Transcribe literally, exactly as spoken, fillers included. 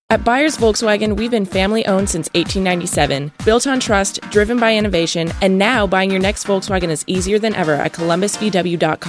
At Byers Volkswagen, we've been family-owned since eighteen ninety-seven, built on trust, driven by innovation, and now buying your next Volkswagen is easier than ever at columbus v w dot com.